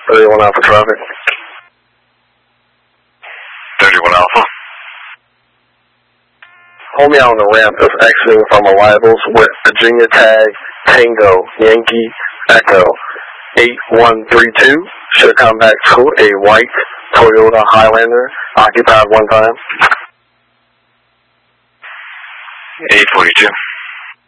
31 Alpha traffic. 31 Alpha. Hold me out on the ramp of exiting from arrivals with Virginia tag Tango Yankee Echo 8132. Should come back to a white Toyota Highlander occupied one time. 842.